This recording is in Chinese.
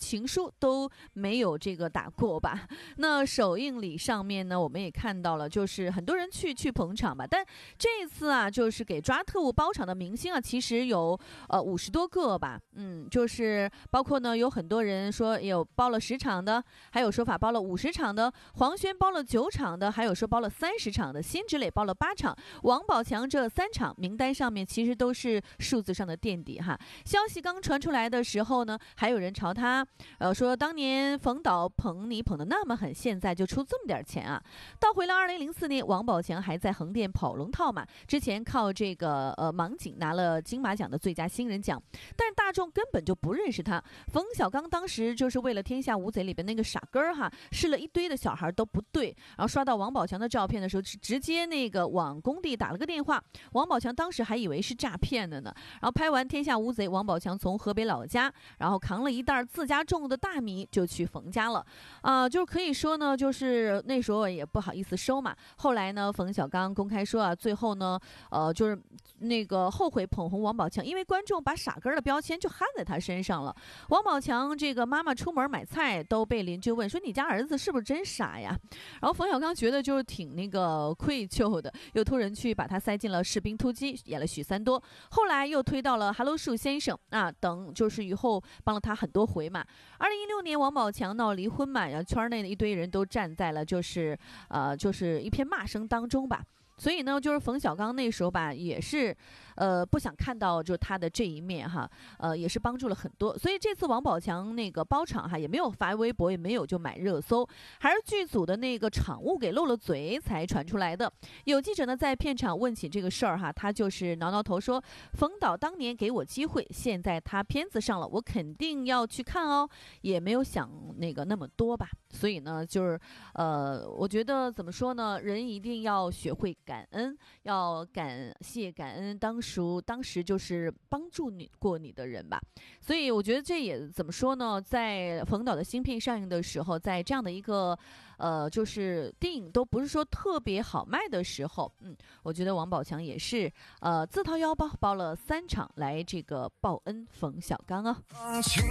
情书都没有这个打过吧。那首映礼上面呢，我们也看到了，就是很多人去捧场吧。但这一次啊，就是给抓特务包场的明星啊，其实有50多个吧。就是包括呢，有很多人说有包了10场的，还有说法包了50场的，黄轩包了9场的，还有说包了30场的，辛芷蕾包了8场，王宝强这3场名单上面其实都是数字上的垫底哈。消息刚传出来的时候呢，还有人朝他说当年冯导捧你捧得那么狠，现在就出这么点钱啊。到回了2004年，王宝强还在横店跑龙套嘛，之前靠这个盲井拿了金马奖的最佳新人奖，但是大众根本就不认识他。冯小刚当时就是为了《天下无贼》里边那个傻根儿哈，试了一堆的小孩都不对，然后刷到王宝强的照片的时候，直接那个往工地打了个电话，王宝强当时还以为是诈骗的呢。然后拍完《天下无贼》，王宝强从河北老家，然后扛了一袋自家种的大米就去冯家了，就是可以说呢，就是那时候也不好意思收嘛。后来呢，冯小刚公开说啊，最后呢，就是那个后悔捧红王宝强，因为观众把傻根的标签就焊在他身上了。王宝强这个妈妈出门买菜都被邻居问说你家儿子是不是真傻呀？然后冯小刚觉得就是挺那个愧疚的，又托人去把他塞进了《士兵突击》，演了许三多，后来又推到了《Hello 树先生》啊等，就是以后帮了他很多回嘛。2016年王宝强闹离婚嘛，然后圈内的一堆人都站在了就是一片骂声当中吧。所以呢，就是冯小刚那时候吧，也是，不想看到就他的这一面哈，也是帮助了很多。所以这次王宝强那个包场哈，也没有发微博，也没有就买热搜，还是剧组的那个场务给漏了嘴才传出来的。有记者呢在片场问起这个事儿哈，他就是挠挠头说，冯导当年给我机会，现在他片子上了，我肯定要去看哦，也没有想那么多吧。所以呢，就是我觉得怎么说呢，人一定要学会感恩，要感谢感恩当时就是帮助你过你的人吧。所以我觉得这也怎么说呢，在冯导的新片上映的时候，在这样的一个就是电影都不是说特别好卖的时候，我觉得王宝强也是自掏腰包包了3场来这个报恩冯小刚啊。